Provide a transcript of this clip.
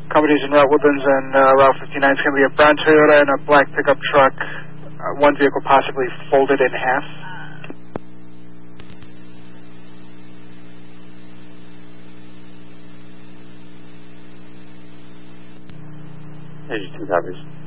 Companies in Route Woodlands and Route 59 is going to be a brown Toyota and a black pickup truck. One vehicle possibly folded in half. Two copies.